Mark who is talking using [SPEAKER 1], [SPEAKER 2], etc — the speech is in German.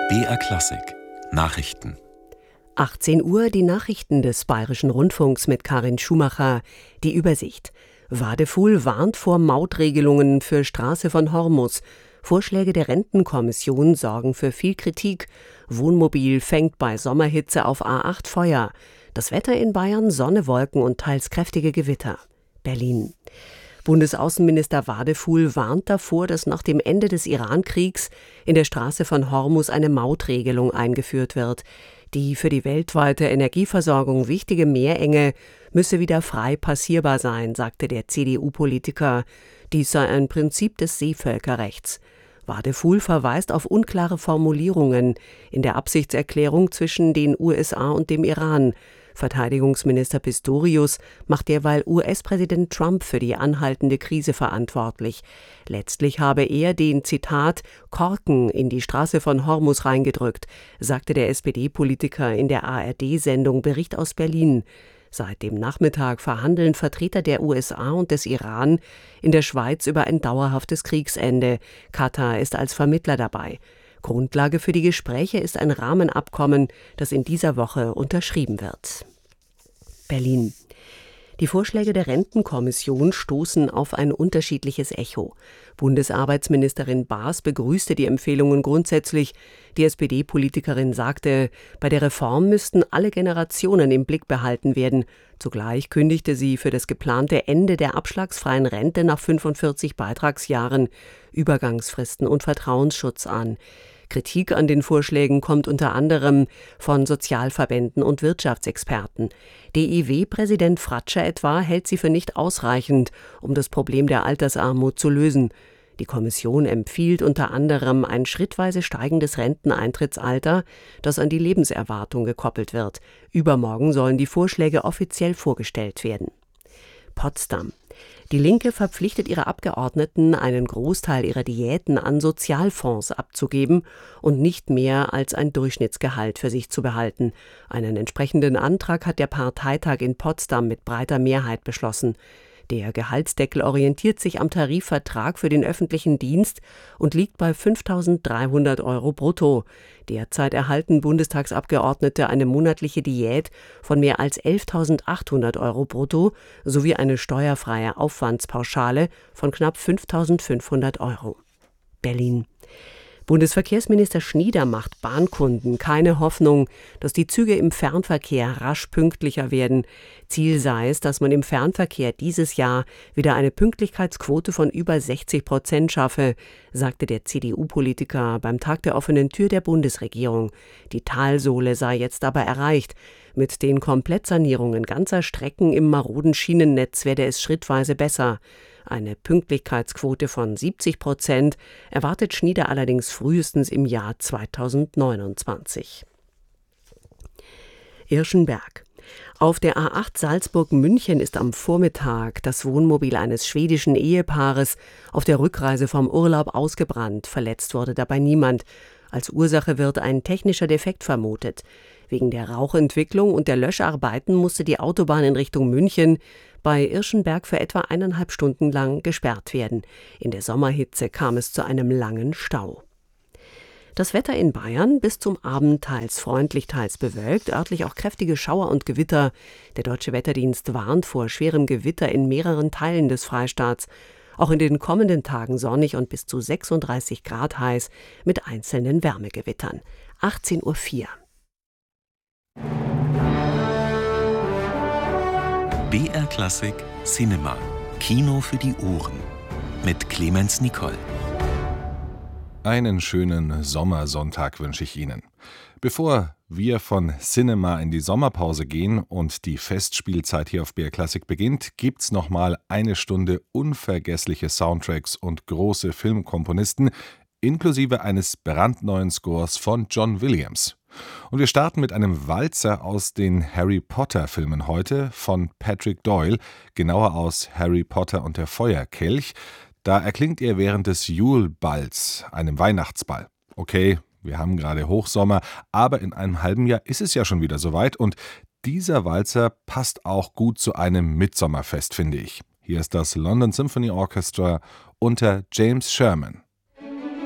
[SPEAKER 1] BR Klassik Nachrichten.
[SPEAKER 2] 18 Uhr die Nachrichten des Bayerischen Rundfunks mit Karin Schumacher. Die Übersicht. Wadefuhl warnt vor Mautregelungen für Straße von Hormus. Vorschläge der Rentenkommission sorgen für viel Kritik. Wohnmobil fängt bei Sommerhitze auf A8 Feuer. Das Wetter in Bayern: Sonne, Wolken und teils kräftige Gewitter. Berlin. Bundesaußenminister Wadefuhl warnt davor, dass nach dem Ende des Iran-Kriegs in der Straße von Hormus eine Mautregelung eingeführt wird. Die für die weltweite Energieversorgung wichtige Meerenge müsse wieder frei passierbar sein, sagte der CDU-Politiker. Dies sei ein Prinzip des Seevölkerrechts. Wadefuhl verweist auf unklare Formulierungen in der Absichtserklärung zwischen den USA und dem Iran. Verteidigungsminister Pistorius macht derweil US-Präsident Trump für die anhaltende Krise verantwortlich. Letztlich habe er den, Zitat, Korken in die Straße von Hormus reingedrückt, sagte der SPD-Politiker in der ARD-Sendung Bericht aus Berlin. Seit dem Nachmittag verhandeln Vertreter der USA und des Iran in der Schweiz über ein dauerhaftes Kriegsende. Katar ist als Vermittler dabei. Grundlage für die Gespräche ist ein Rahmenabkommen, das in dieser Woche unterschrieben wird. Berlin. Die Vorschläge der Rentenkommission stoßen auf ein unterschiedliches Echo. Bundesarbeitsministerin Baas begrüßte die Empfehlungen grundsätzlich. Die SPD-Politikerin sagte, bei der Reform müssten alle Generationen im Blick behalten werden. Zugleich kündigte sie für das geplante Ende der abschlagsfreien Rente nach 45 Beitragsjahren Übergangsfristen und Vertrauensschutz an. Kritik an den Vorschlägen kommt unter anderem von Sozialverbänden und Wirtschaftsexperten. DIW-Präsident Fratscher etwa hält sie für nicht ausreichend, um das Problem der Altersarmut zu lösen. Die Kommission empfiehlt unter anderem ein schrittweise steigendes Renteneintrittsalter, das an die Lebenserwartung gekoppelt wird. Übermorgen sollen die Vorschläge offiziell vorgestellt werden. Potsdam. Die Linke verpflichtet ihre Abgeordneten, einen Großteil ihrer Diäten an Sozialfonds abzugeben und nicht mehr als ein Durchschnittsgehalt für sich zu behalten. Einen entsprechenden Antrag hat der Parteitag in Potsdam mit breiter Mehrheit beschlossen. Der Gehaltsdeckel orientiert sich am Tarifvertrag für den öffentlichen Dienst und liegt bei 5.300 € brutto. Derzeit erhalten Bundestagsabgeordnete eine monatliche Diät von mehr als 11.800 € brutto sowie eine steuerfreie Aufwandspauschale von knapp 5.500 €. Berlin. Bundesverkehrsminister Schnieder macht Bahnkunden keine Hoffnung, dass die Züge im Fernverkehr rasch pünktlicher werden. Ziel sei es, dass man im Fernverkehr dieses Jahr wieder eine Pünktlichkeitsquote von über 60% schaffe, sagte der CDU-Politiker beim Tag der offenen Tür der Bundesregierung. Die Talsohle sei jetzt aber erreicht. Mit den Komplettsanierungen ganzer Strecken im maroden Schienennetz werde es schrittweise besser. Eine Pünktlichkeitsquote von 70% erwartet Schnieder allerdings frühestens im Jahr 2029. Irschenberg. Auf der A8 Salzburg-München ist am Vormittag das Wohnmobil eines schwedischen Ehepaares auf der Rückreise vom Urlaub ausgebrannt. Verletzt wurde dabei niemand. Als Ursache wird ein technischer Defekt vermutet. Wegen der Rauchentwicklung und der Löscharbeiten musste die Autobahn in Richtung München bei Irschenberg für etwa 1,5 Stunden lang gesperrt werden. In der Sommerhitze kam es zu einem langen Stau. Das Wetter in Bayern: bis zum Abend teils freundlich, teils bewölkt, örtlich auch kräftige Schauer und Gewitter. Der Deutsche Wetterdienst warnt vor schwerem Gewitter in mehreren Teilen des Freistaats. Auch in den kommenden Tagen sonnig und bis zu 36 Grad heiß mit einzelnen Wärmegewittern. 18:04 Uhr.
[SPEAKER 1] BR Klassik Cinema. Kino für die Ohren. Mit Clemens Nicol.
[SPEAKER 3] Einen schönen Sommersonntag wünsche ich Ihnen. Bevor wir von Cinema in die Sommerpause gehen und die Festspielzeit hier auf BR Klassik beginnt, gibt's nochmal eine Stunde unvergessliche Soundtracks und große Filmkomponisten, inklusive eines brandneuen Scores von John Williams. Und wir starten mit einem Walzer aus den Harry Potter-Filmen heute von Patrick Doyle, genauer aus Harry Potter und der Feuerkelch. Da erklingt er während des Yule-Balls, einem Weihnachtsball. Okay, wir haben gerade Hochsommer, aber in einem halben Jahr ist es ja schon wieder soweit und dieser Walzer passt auch gut zu einem Mitsommerfest, finde ich. Hier ist das London Symphony Orchestra unter James Sherman.